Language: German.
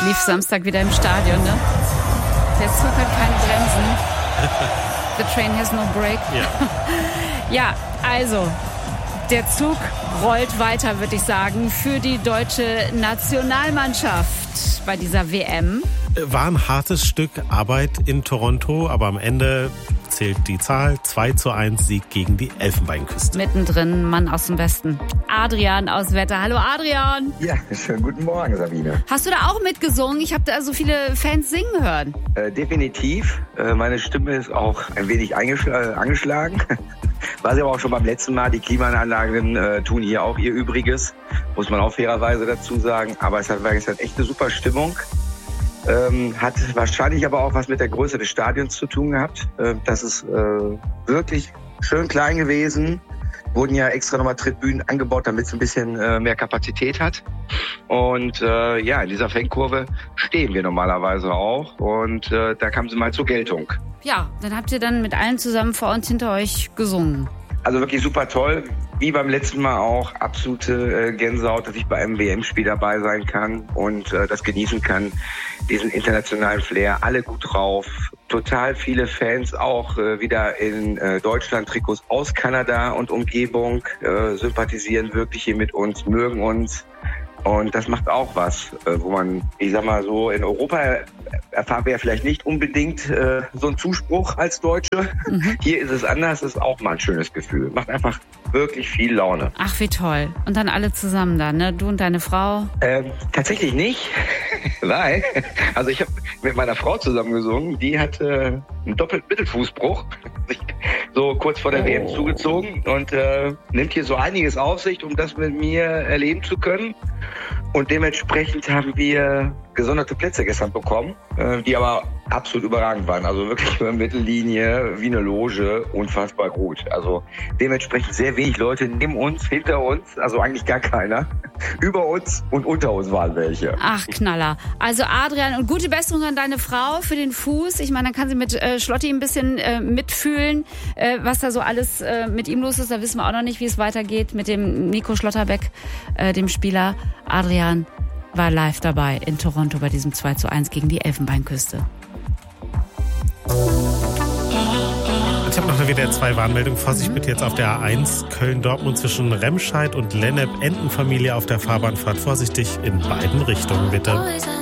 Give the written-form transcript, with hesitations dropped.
lief Samstag wieder im Stadion, ne? Der Zug hat keine Bremsen. The train has no brake. Ja, also, der Zug rollt weiter, würde ich sagen, für die deutsche Nationalmannschaft bei dieser WM. War ein hartes Stück Arbeit in Toronto, aber am Ende zählt die Zahl. 2:1 Sieg gegen die Elfenbeinküste. Mittendrin, Mann aus dem Westen. Adrian aus Wetter. Hallo Adrian. Ja, schönen guten Morgen, Sabine. Hast du da auch mitgesungen? Ich habe da so viele Fans singen hören. Definitiv. Meine Stimme ist auch ein wenig angeschlagen. War sie aber auch schon beim letzten Mal. Die Klimaanlagen tun hier auch ihr Übriges. Muss man auch fairerweise dazu sagen. Aber es hat echt eine super Stimmung. Hat wahrscheinlich aber auch was mit der Größe des Stadions zu tun gehabt. Das ist wirklich schön klein gewesen. Wurden ja extra nochmal Tribünen angebaut, damit es ein bisschen mehr Kapazität hat. Und in dieser Fankurve stehen wir normalerweise auch. Und da kam sie mal zur Geltung. Ja, dann habt ihr dann mit allen zusammen vor und hinter euch gesungen. Also wirklich super toll. Wie beim letzten Mal auch absolute Gänsehaut, dass ich bei einem WM-Spiel dabei sein kann und das genießen kann. Diesen internationalen Flair, alle gut drauf. Total viele Fans auch wieder in Deutschland-Trikots aus Kanada und Umgebung sympathisieren wirklich hier mit uns, mögen uns. Und das macht auch was, wo man, ich sag mal so, in Europa erfahren wir ja vielleicht nicht unbedingt so einen Zuspruch als Deutsche. Hier ist es anders, ist auch mal ein schönes Gefühl. Macht einfach wirklich viel Laune. Ach, wie toll. Und dann alle zusammen da, ne? Du und deine Frau? Tatsächlich nicht, weil, also ich habe mit meiner Frau zusammen gesungen, die hatte einen doppelten Mittelfußbruch, so kurz vor der WM zugezogen und nimmt hier so einiges auf sich, um das mit mir erleben zu können. Und dementsprechend haben wir gesonderte Plätze gestern bekommen, die aber absolut überragend waren. Also wirklich über Mittellinie, wie eine Loge, unfassbar gut. Also dementsprechend sehr wenig Leute neben uns, hinter uns, also eigentlich gar keiner. Über uns und unter uns waren welche. Ach, Knaller. Also Adrian, und gute Besserung an deine Frau für den Fuß. Ich meine, dann kann sie mit Schlotti ein bisschen mitfühlen, was da so alles mit ihm los ist. Da wissen wir auch noch nicht, wie es weitergeht mit dem Nico Schlotterbeck, dem Spieler. Adrian war live dabei in Toronto bei diesem 2:1 gegen die Elfenbeinküste. Ich habe noch eine WDR2-Warnmeldung. Vorsicht bitte jetzt auf der A1 Köln-Dortmund zwischen Remscheid und Lennep. Entenfamilie auf der Fahrbahnfahrt. Vorsichtig in beiden Richtungen bitte.